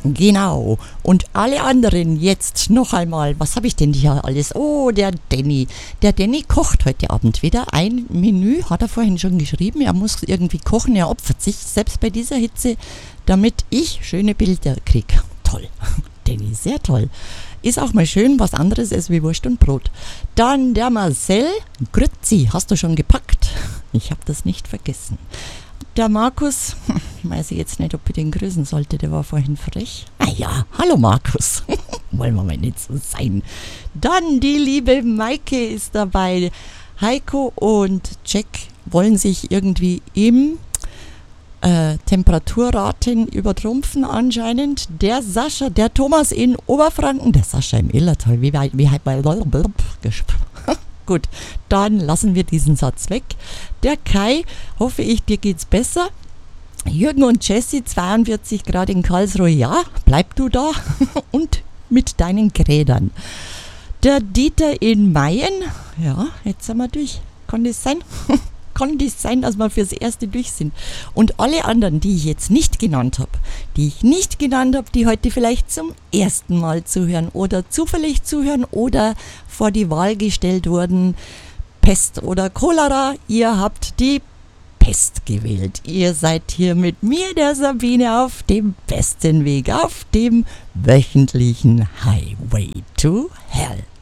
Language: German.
Genau. Und alle anderen jetzt noch einmal. Was habe ich denn hier alles? Oh, der Danny. Der Danny kocht heute Abend wieder. Ein Menü hat er vorhin schon geschrieben. Er muss irgendwie kochen. Er opfert sich selbst bei dieser Hitze, damit ich schöne Bilder kriege. Toll. Danny, sehr toll. Ist auch mal schön was anderes als wie Wurst und Brot. Dann der Marcel. Grüezi, hast du schon gepackt? Ich habe das nicht vergessen. Der Markus, weiß ich jetzt nicht, ob ich den grüßen sollte, der war vorhin frech. Ah ja, hallo Markus. Wollen wir mal nicht so sein. Dann die liebe Maike ist dabei. Heiko und Jack wollen sich irgendwie im Temperaturraten übertrumpfen anscheinend. Der Sascha, der Thomas in Oberfranken, der Sascha im Illertal, wie Gut, dann lassen wir diesen Satz weg. Der Kai, hoffe ich, dir geht's besser. Jürgen und Jessie, 42 Grad in Karlsruhe, ja, bleib du da und mit deinen Grädern. Der Dieter in Mayen, ja, jetzt sind wir durch. Kann das sein? Kann das sein, dass wir fürs Erste durch sind? Und alle anderen, die ich jetzt nicht genannt habe, die heute vielleicht zum ersten Mal zuhören oder zufällig zuhören oder vor die Wahl gestellt wurden, Pest oder Cholera, ihr habt die Pest gewählt. Ihr seid hier mit mir, der Sabine, auf dem besten Weg, auf dem wöchentlichen Highway to Hell.